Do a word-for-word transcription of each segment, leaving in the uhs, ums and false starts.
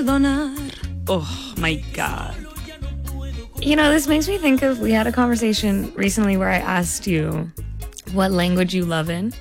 Perdonar. Oh my God. You know, this makes me think of, we had a conversation recently where I asked you what language you love in.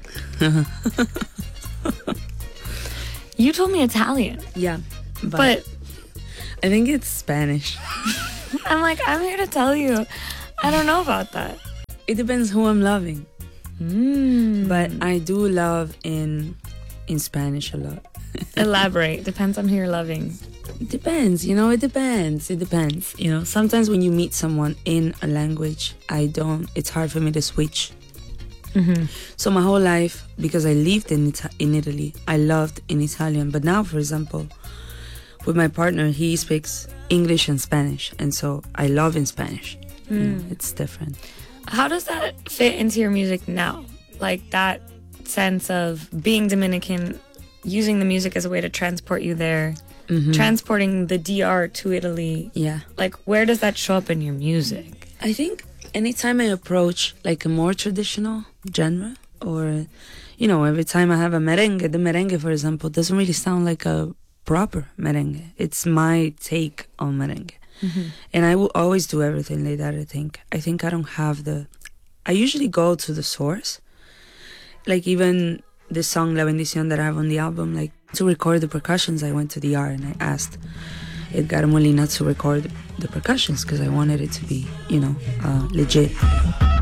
You told me Italian. Yeah. But, but I think it's Spanish. I'm like, I'm here to tell you, I don't know about that. It depends who I'm loving. Mm. But I do love in in Spanish a lot. Elaborate. Depends on who you're loving. It depends, you know, it depends. It depends. You know, sometimes when you meet someone in a language, I don't, it's hard for me to switch. Mm-hmm. So my whole life, because I lived in Ita- in Italy, I loved in Italian. But now, for example, with my partner, he speaks English and Spanish. And so I love in Spanish. Mm. You know, it's different. How does that fit into your music now? Like that sense of being Dominican, using the music as a way to transport you there, mm-hmm. transporting the D R to Italy. Yeah. Like, where does that show up in your music? I think anytime I approach like a more traditional genre, or, you know, every time I have a merengue, the merengue, for example, doesn't really sound like a proper merengue. It's my take on merengue. Mm-hmm. And I will always do everything like that, I think. I think I don't have the... I usually go to the source. Like even the song La Bendición that I have on the album, like to record the percussions, I went to the D R and I asked Edgar Molina to record the percussions because I wanted it to be, you know, uh, legit.